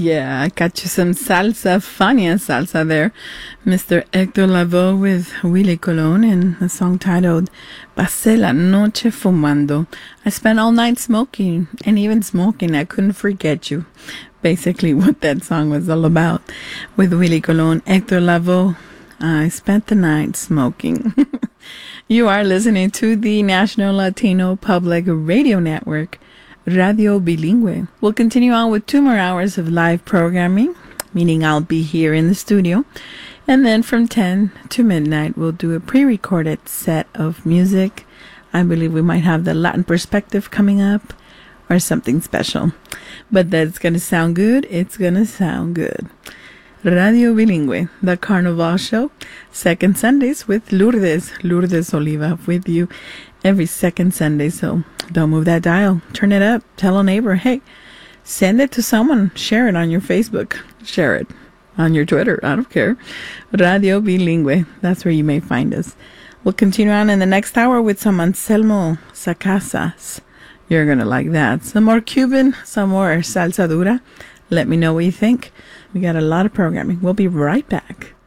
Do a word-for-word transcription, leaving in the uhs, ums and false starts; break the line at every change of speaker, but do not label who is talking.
Yeah, I got you some salsa, Fania salsa there. Mister Hector Lavoe with Willie Colon and a song titled Pasé la noche fumando. I spent all night smoking, and even smoking, I couldn't forget you. Basically what that song was all about. With Willie Colon, Hector Lavoe, I spent the night smoking. You are listening to the National Latino Public Radio Network, Radio Bilingüe. We'll continue on with two more hours of live programming, meaning I'll be here in the studio. And then from ten to midnight, we'll do a pre-recorded set of music. I believe we might have the Latin perspective coming up or something special. But that's going to sound good. It's going to sound good. Radio Bilingüe, the Carnival Show, second Sundays with Lourdes, Lourdes Oliva with you every second Sunday. So don't move that dial. Turn it up. Tell a neighbor, hey, send it to someone. Share it on your Facebook. Share it on your Twitter. I don't care. Radio Bilingüe. That's where you may find us. We'll continue on in the next hour with some Anselmo Sacasas. You're going to like that. Some more Cuban, some more salsa dura. Let me know what you think. We got a lot of programming. We'll be right back.